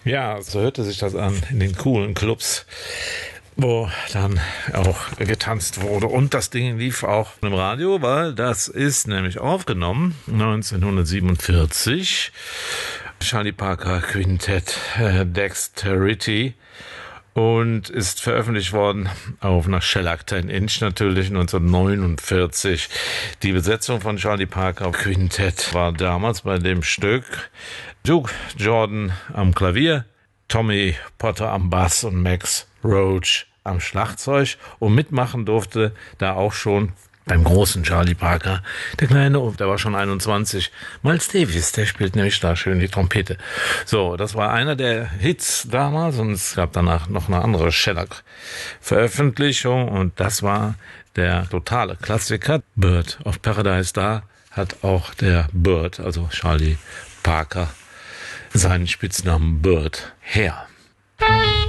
Ja, so hörte sich das an in den coolen Clubs, wo dann auch getanzt wurde. Und das Ding lief auch im Radio, weil das ist nämlich aufgenommen 1947. Charlie Parker Quintett, Dexterity. Und ist veröffentlicht worden auf einer Shellac 10 Inch natürlich 1949. Die Besetzung von Charlie Parker Quintett war damals bei dem Stück Duke Jordan am Klavier, Tommy Potter am Bass und Max Roach am Schlagzeug. Und mitmachen durfte da auch schon beim großen Charlie Parker der Kleine, der war schon 21. Miles Davis, der spielt nämlich da schön die Trompete. So, das war einer der Hits damals und es gab danach noch eine andere Shellac-Veröffentlichung und das war der totale Klassiker. Bird of Paradise, da hat auch der Bird, also Charlie Parker, seinen Spitznamen Bird her.